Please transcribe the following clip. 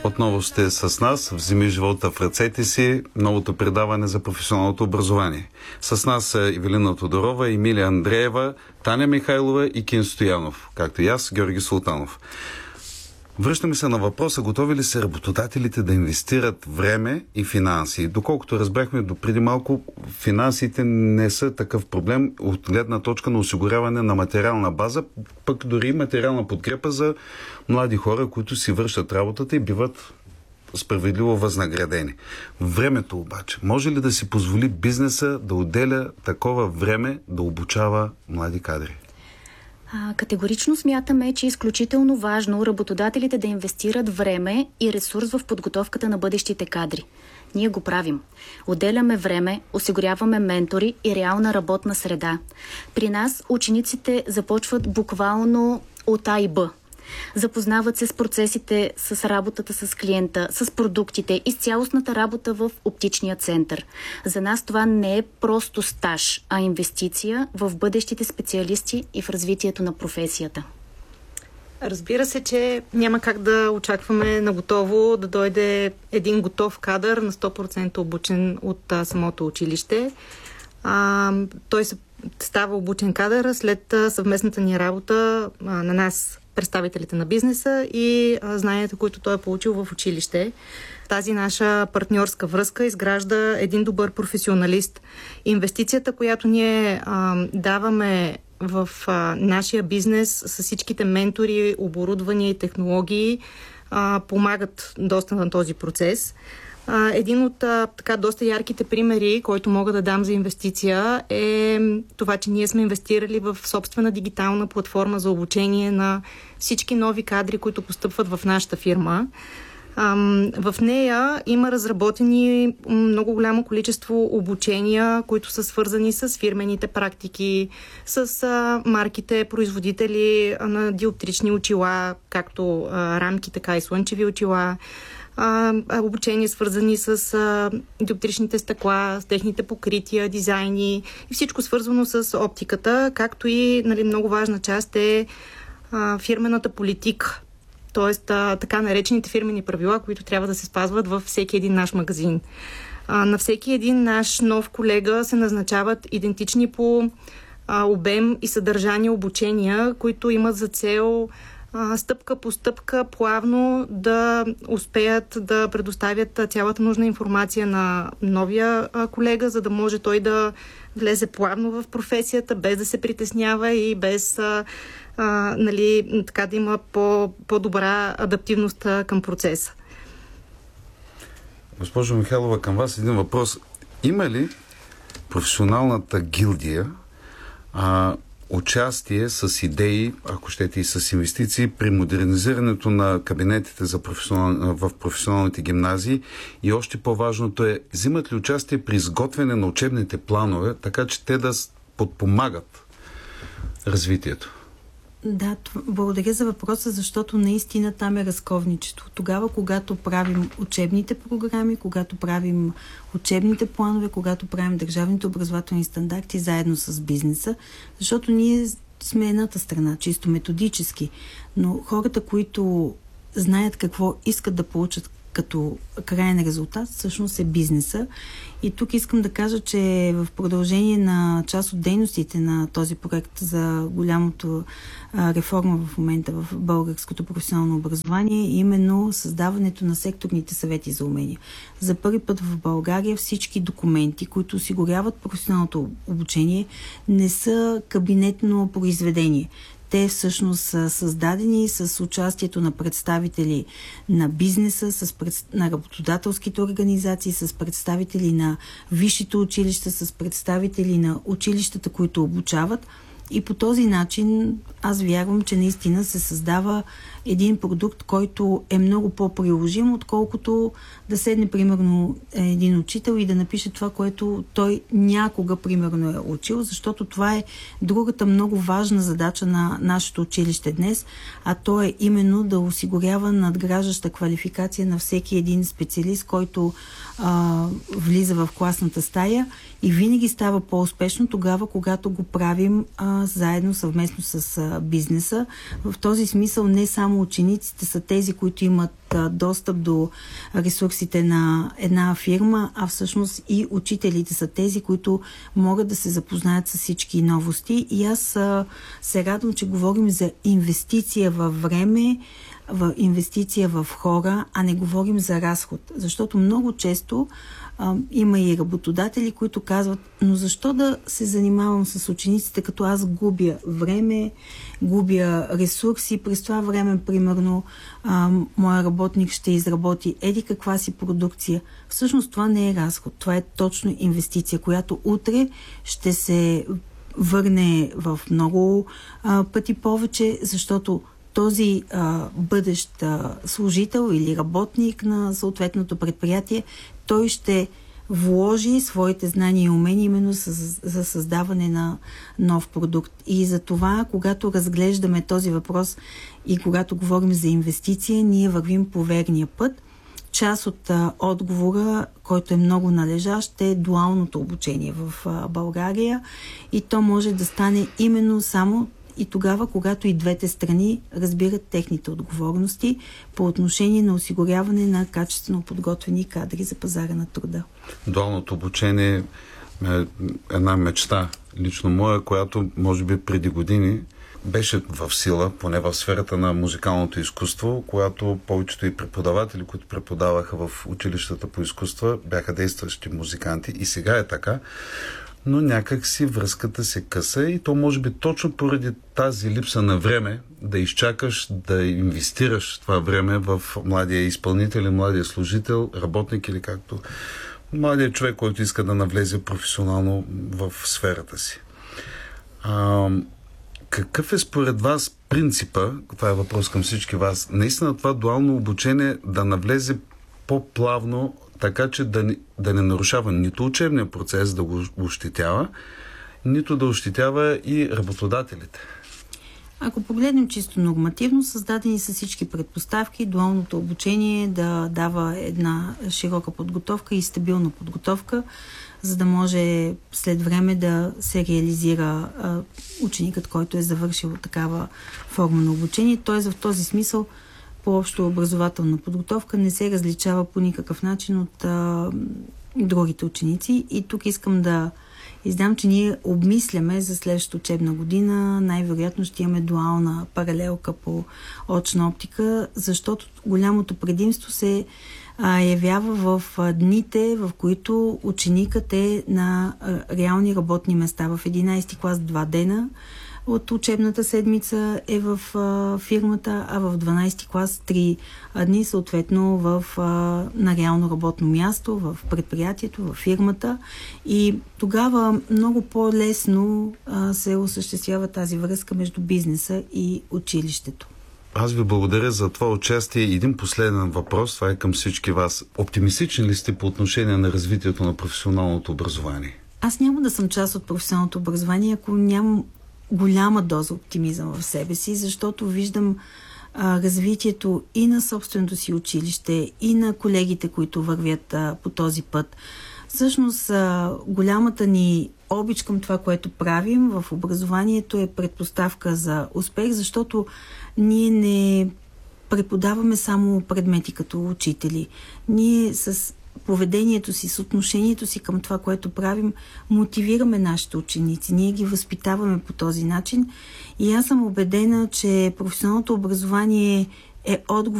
Отново сте с нас, вземи живота в ръцете си, новото предаване за професионалното образование. С нас са Ивелина Тодорова, Емилия Андреева, Таня Михайлова и Кин Стоянов, както и аз, Георги Султанов. Връщаме се на въпроса, готови ли са работодателите да инвестират време и финанси? Доколкото разбрахме допреди малко, финансите не са такъв проблем от гледна точка на осигуряване на материална база, пък дори материална подкрепа за млади хора, които си вършат работата и биват справедливо възнаградени. Времето обаче, може ли да си позволи бизнеса да отделя такова време да обучава млади кадри? Категорично смятаме, че е изключително важно работодателите да инвестират време и ресурс в подготовката на бъдещите кадри. Ние го правим. Отделяме време, осигуряваме ментори и реална работна среда. При нас учениците започват буквално от А и Б. Запознават се с процесите, с работата с клиента, с продуктите и с цялостната работа в оптичния център. За нас това не е просто стаж, а инвестиция в бъдещите специалисти и в развитието на професията. Разбира се, че няма как да очакваме наготово да дойде един готов кадър на 100% обучен от самото училище. Той се става обучен кадър след съвместната ни работа на нас, представителите на бизнеса и знанията, които той е получил в училище. Тази наша партньорска връзка изгражда един добър професионалист. Инвестицията, която ние даваме в нашия бизнес с всичките ментори, оборудвания и технологии помагат доста на този процес. Един от доста ярките примери, който мога да дам за инвестиция, е това, че ние сме инвестирали в собствена дигитална платформа за обучение на всички нови кадри, които постъпват в нашата фирма. В нея има разработени много голямо количество обучения, които са свързани с фирмените практики, с марките, производители на диоптрични очила, както рамки, така и слънчеви очила, обучения свързани с диоптричните стъкла, с техните покрития, дизайни и всичко свързано с оптиката, както и много важна част е фирмената политика. Т.е. така наречените фирмени правила, които трябва да се спазват във всеки един наш магазин. На всеки един наш нов колега се назначават идентични по обем и съдържание обучения, които имат за цел стъпка по стъпка плавно да успеят да предоставят цялата нужна информация на новия колега, за да може той да влезе плавно в професията, без да се притеснява и без да има по-добра адаптивност към процеса. Госпожо Михайлова, към вас един въпрос. Има ли професионалната гилдия участие с идеи, ако щете и с инвестиции, при модернизирането на кабинетите в професионалните гимназии и още по-важното е, взимат ли участие при изготвяне на учебните планове, така че те да подпомагат развитието? Да, благодаря за въпроса, защото наистина там е разковничество. Тогава, когато правим учебните програми, когато правим учебните планове, когато правим държавните образователни стандарти заедно с бизнеса, защото ние сме едната страна, чисто методически, но хората, които знаят какво искат да получат като крайен резултат, всъщност е бизнеса. И тук искам да кажа, че в продължение на част от дейностите на този проект за голямото реформа в момента в българското професионално образование, именно създаването на секторните съвети за умения. За първи път в България всички документи, които осигуряват професионалното обучение, не са кабинетно произведение. Те всъщност са създадени с участието на представители на бизнеса, на работодателските организации, с представители на висшите училища, с представители на училищата, които обучават. И по този начин аз вярвам, че наистина се създава един продукт, който е много по-приложим, отколкото да седне, примерно, един учител и да напише това, което той някога, примерно, е учил, защото това е другата много важна задача на нашето училище днес, а то е именно да осигурява надграждаща квалификация на всеки един специалист, който влиза в класната стая и винаги става по-успешно тогава, когато го правим заедно, съвместно с бизнеса. В този смисъл не само само учениците са тези, които имат достъп до ресурсите на една фирма, а всъщност и учителите са тези, които могат да се запознаят с всички новости. И аз се радвам, че говорим за инвестиция във време, в инвестиция в хора, а не говорим за разход. Защото много често има и работодатели, които казват, но защо да се занимавам с учениците, като аз губя време, губя ресурси, през това време, примерно, моя работник ще изработи еди каква си продукция. Всъщност това не е разход, това е точно инвестиция, която утре ще се върне в много пъти повече, защото този бъдещ служител или работник на съответното предприятие, той ще вложи своите знания и умения именно за създаване на нов продукт. И за това, когато разглеждаме този въпрос и когато говорим за инвестиция, ние вървим по верния път. Част от отговора, който е много належащ, е дуалното обучение в България и то може да стане именно само и тогава, когато и двете страни разбират техните отговорности по отношение на осигуряване на качествено подготвени кадри за пазара на труда. Дуалното обучение е една мечта, лично моя, която може би преди години беше в сила, поне в сферата на музикалното изкуство, когато повечето и преподаватели, които преподаваха в училищата по изкуства, бяха действащи музиканти и сега е така. Но някак си връзката се къса и то може би точно поради тази липса на време да изчакаш, да инвестираш това време в младия изпълнител, младия служител, работник или както младия човек, който иска да навлезе професионално в сферата си. Какъв е според вас принципа, това е въпрос към всички вас, наистина това дуално обучение да навлезе по-плавно, така че да не нарушава нито учебния процес, да го ощетява, нито да ощетява и работодателите? Ако погледнем чисто нормативно, създадени са всички предпоставки, дуалното обучение да дава една широка подготовка и стабилна подготовка, за да може след време да се реализира ученикът, който е завършил такава форма на обучение. Тоест в този смисъл по общо образователна подготовка не се различава по никакъв начин от другите ученици. И тук искам да издам, че ние обмисляме за следващата учебна година. Най-вероятно ще имаме дуална паралелка по очна оптика, защото голямото предимство се явява в дните, в които ученикът е на реални работни места. В 11 клас 2 дена от учебната седмица е в фирмата, а в 12 клас 3 дни съответно на реално работно място, в предприятието, в фирмата. И тогава много по-лесно се осъществява тази връзка между бизнеса и училището. Аз ви благодаря за това участие. Един последен въпрос, това е към всички вас. Оптимистични ли сте по отношение на развитието на професионалното образование? Аз няма да съм част от професионалното образование, ако нямам голяма доза оптимизъм в себе си, защото виждам развитието и на собственото си училище, и на колегите, които вървят по този път. Всъщност, голямата ни обич към това, което правим в образованието е предпоставка за успех, защото ние не преподаваме само предмети като учители. Ние с поведението си, с отношението си към това, което правим, мотивираме нашите ученици. Ние ги възпитаваме по този начин и аз съм убедена, че професионалното образование е отговор